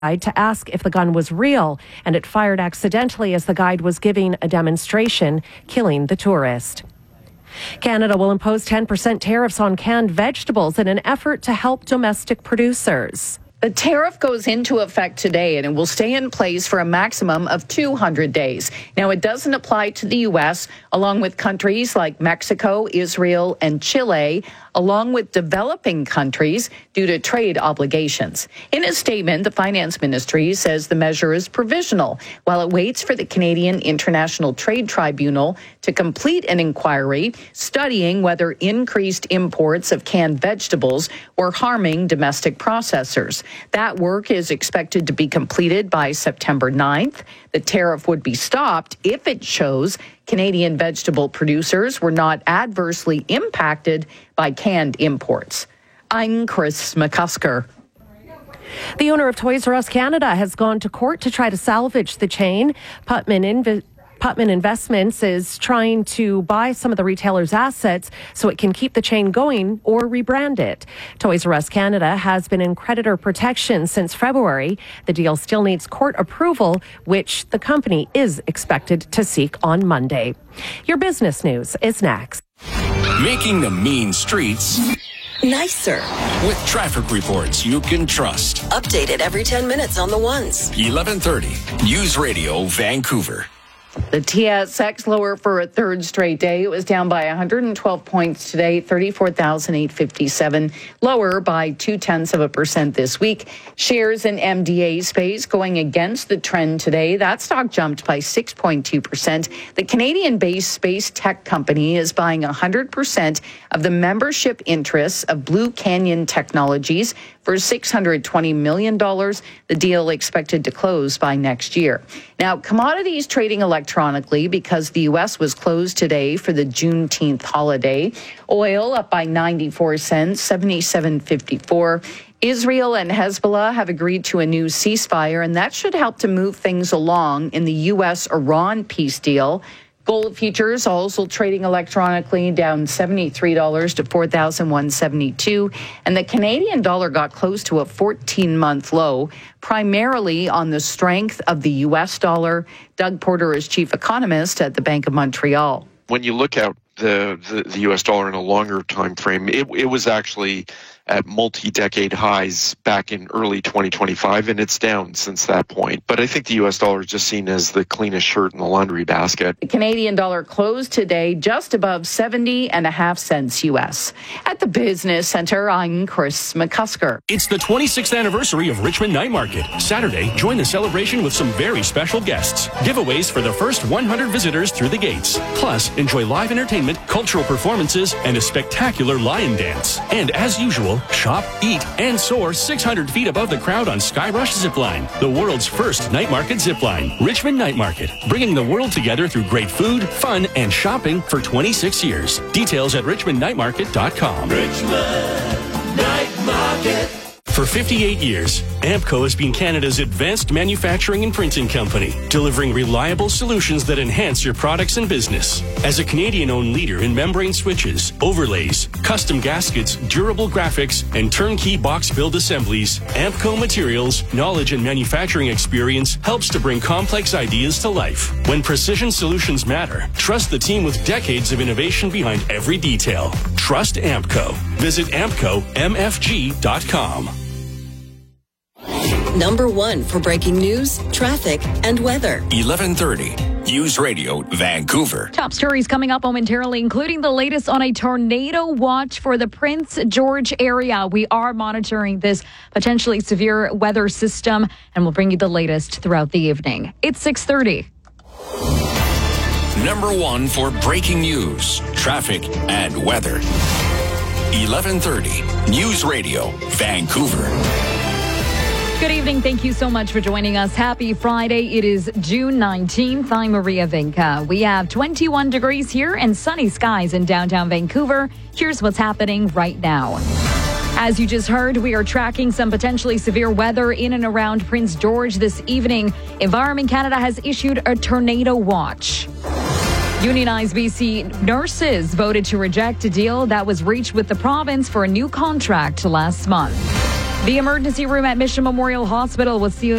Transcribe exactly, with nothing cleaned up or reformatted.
to ask if the gun was real, and it fired accidentally as the guide was giving a demonstration, killing the tourist. Canada will impose ten percent tariffs on canned vegetables in an effort to help domestic producers. The tariff goes into effect today, and it will stay in place for a maximum of two hundred days. Now, it doesn't apply to the U S, along with countries like Mexico, Israel, and Chile, along with developing countries due to trade obligations. In a statement, the Finance Ministry says the measure is provisional while it waits for the Canadian International Trade Tribunal to complete an inquiry studying whether increased imports of canned vegetables were harming domestic processors. That work is expected to be completed by September ninth. The tariff would be stopped if it shows Canadian vegetable producers were not adversely impacted by canned imports. I'm Chris McCusker. The owner of Toys R Us Canada has gone to court to try to salvage the chain. Putman Inv- Putman Investments is trying to buy some of the retailer's assets so it can keep the chain going or rebrand it. Toys R Us Canada has been in creditor protection since February. The deal still needs court approval, which the company is expected to seek on Monday. Your business news is next. Making the mean streets nicer with traffic reports you can trust. Updated every ten minutes on the ones. eleven thirty News Radio Vancouver. The T S X lower for a third straight day. It was down by one hundred twelve points today, thirty-four thousand eight hundred fifty-seven, lower by two-tenths of a percent this week. Shares in M D A space going against the trend today. That stock jumped by six point two percent. The Canadian-based space tech company is buying one hundred percent of the membership interests of Blue Canyon Technologies for six hundred twenty million dollars. The deal expected to close by next year. Now, commodities trading electronically because the U S was closed today for the Juneteenth holiday. Oil up by ninety-four cents, seventy-seven fifty-four. Israel and Hezbollah have agreed to a new ceasefire, and that should help to move things along in the U S Iran peace deal. Gold futures also trading electronically, down seventy-three dollars to four thousand one hundred seventy-two dollars. And the Canadian dollar got close to a fourteen-month low, primarily on the strength of the U S dollar. Doug Porter is chief economist at the Bank of Montreal. When you look at the, the, the U S dollar in a longer time frame, it, it was actually at multi-decade highs back in early twenty twenty-five, and it's down since that point. But I think the U S dollar is just seen as the cleanest shirt in the laundry basket. The Canadian dollar closed today just above seventy and a half cents U S. At the Business Center, I'm Chris McCusker. It's the twenty-sixth anniversary of Richmond Night Market. Saturday, join the celebration with some very special guests. Giveaways for the first one hundred visitors through the gates. Plus, enjoy live entertainment, cultural performances, and a spectacular lion dance. And as usual, shop, eat, and soar six hundred feet above the crowd on Skyrush Zipline, the world's first night market zipline. Richmond Night Market, bringing the world together through great food, fun, and shopping for twenty-six years. Details at richmond night market dot com. Richmond Night Market. For fifty-eight years, Ampco has been Canada's advanced manufacturing and printing company, delivering reliable solutions that enhance your products and business. As a Canadian-owned leader in membrane switches, overlays, custom gaskets, durable graphics, and turnkey box build assemblies, Ampco Materials' knowledge and manufacturing experience helps to bring complex ideas to life. When precision solutions matter, trust the team with decades of innovation behind every detail. Trust Ampco. Visit ampco m f g dot com. Number one for breaking news, traffic, and weather. eleven thirty News Radio Vancouver. Top stories coming up momentarily, including the latest on a tornado watch for the Prince George area. We are monitoring this potentially severe weather system, and we'll bring you the latest throughout the evening. It's six thirty. Number one for breaking news, traffic, and weather. eleven thirty News Radio Vancouver. Good evening. Thank you so much for joining us. Happy Friday. It is June nineteenth. I'm Maria Vinca. We have twenty-one degrees here and sunny skies in downtown Vancouver. Here's what's happening right now. As you just heard, we are tracking some potentially severe weather in and around Prince George this evening. Environment Canada has issued a tornado watch. Unionized B C nurses voted to reject a deal that was reached with the province for a new contract last month. The emergency room at Mission Memorial Hospital was sealed.